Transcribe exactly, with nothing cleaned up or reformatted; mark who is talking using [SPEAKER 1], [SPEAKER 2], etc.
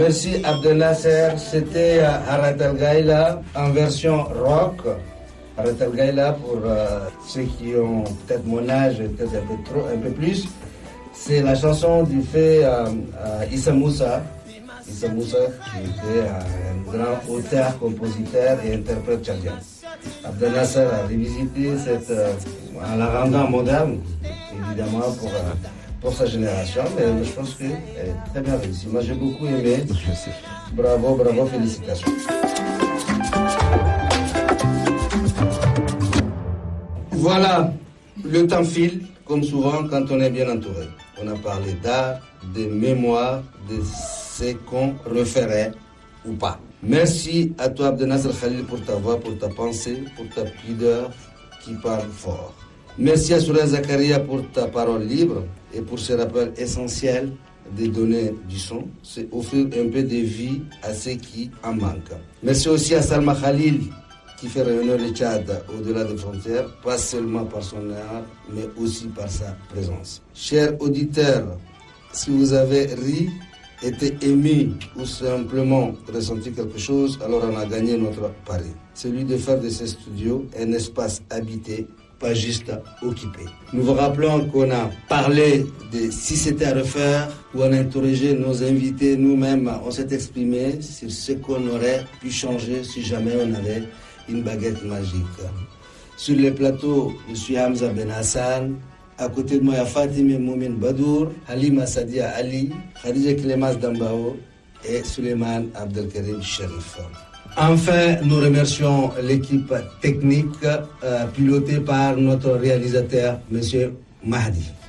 [SPEAKER 1] Merci Abdel Nasser, c'était Harat El Ghaïla en version rock. Harat El Ghaïla, pour euh, ceux qui ont peut-être mon âge, peut-être un peu trop, un peu plus, c'est la chanson du fait euh, euh, Issa Moussa. Issa Moussa qui était un grand auteur, compositeur et interprète tchadien. Abdel Nasser a revisité cette, euh, en la rendant moderne, évidemment pour, euh, pour sa génération, mais je pense qu'elle est très bien réussie. Moi j'ai beaucoup aimé. Bravo, bravo, félicitations. Voilà, le temps file, comme souvent quand on est bien entouré. On a parlé d'art, de mémoire, de ce qu'on referait ou pas. Merci à toi Abdel Nasser Khalil pour ta voix, pour ta pensée, pour ta pudeur qui parle fort. Merci à Soura Zakaria pour ta parole libre et pour ce rappel essentiel des données du son. C'est offrir un peu de vie à ceux qui en manquent. Merci aussi à Salma Khalil qui fait rayonner le Tchad au-delà des frontières, pas seulement par son art, mais aussi par sa présence. Chers auditeurs, si vous avez ri, été ému ou simplement ressenti quelque chose, alors on a gagné notre pari. Celui de faire de ces studios un espace habité, pas juste occupé. Nous vous rappelons qu'on a parlé de si c'était à refaire, où on a interrogé nos invités, nous-mêmes, on s'est exprimé sur ce qu'on aurait pu changer si jamais on avait une baguette magique. Sur le plateau, je suis Hamza Ben Hassan. À côté de moi, il y a Fatime Moumin Badour, Halima Sadia Ali, Khadija Clémence Dambao et Suleiman Abdelkarim Sherif. Enfin, nous remercions l'équipe technique euh, pilotée par notre réalisateur, M. Mahdi.